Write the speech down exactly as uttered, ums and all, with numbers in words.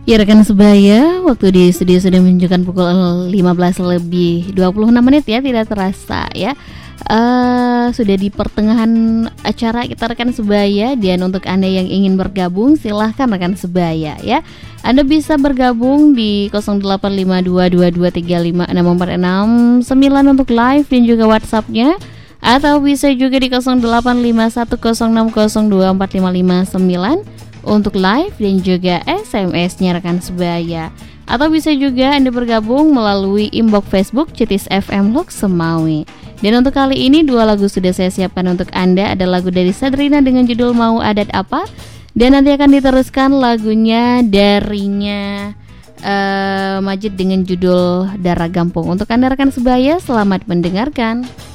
Ya rekan sebaya, waktu di studio sudah menunjukkan pukul lima belas lebih dua puluh enam menit ya, tidak terasa ya. Uh, sudah di pertengahan acara kita rekan sebaya, dan untuk Anda yang ingin bergabung silahkan rekan sebaya ya. Anda bisa bergabung di nol delapan lima dua dua dua tiga lima enam empat enam sembilan untuk live dan juga WhatsApp-nya, atau bisa juga di nol delapan lima satu nol enam nol dua empat lima lima sembilan untuk live dan juga S M S-nya rekan sebaya. Atau bisa juga Anda bergabung melalui inbox Facebook Cetis F M Lok Semawi. Dan untuk kali ini dua lagu sudah saya siapkan untuk Anda. Ada lagu dari Sadrina dengan judul Mau Adat Apa, dan nanti akan diteruskan lagunya darinya uh, Majid dengan judul Darah Gampung. Untuk Anda rekan sebaya, selamat mendengarkan.